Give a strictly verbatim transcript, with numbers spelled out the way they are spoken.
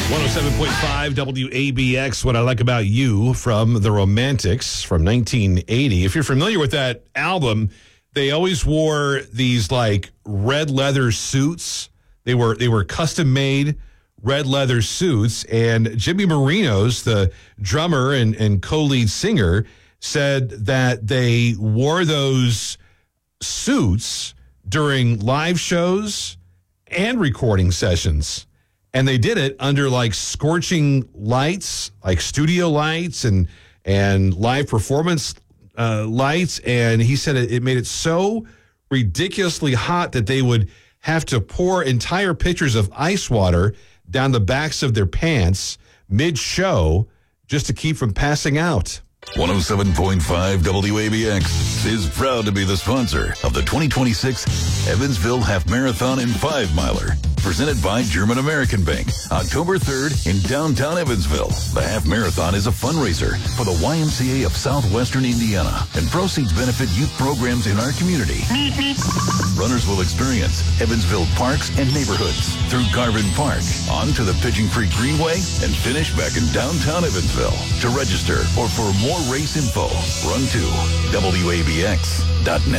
one oh seven point five W A B X, What I Like About You from The Romantics from nineteen eighty. If you're familiar with that album, they always wore these like red leather suits. They were they were custom made red leather suits. And Jimmy Marinos, the drummer and, and co-lead singer, said that they wore those suits during live shows and recording sessions. And they did it under like scorching lights, like studio lights and and live performance uh, lights. And he said it, it made it so ridiculously hot that they would have to pour entire pitchers of ice water down the backs of their pants mid-show just to keep from passing out. one oh seven point five W A B X is proud to be the sponsor of the twenty twenty-six Evansville Half Marathon and Five Miler, presented by German American Bank, October third in downtown Evansville. The Half Marathon is a fundraiser for the Y M C A of Southwestern Indiana, and proceeds benefit youth programs in our community. Runners will experience Evansville parks and neighborhoods through Garvin Park, onto the Pigeon Creek Greenway, and finish back in downtown Evansville. To register or for more race info, run to W A B X dot net.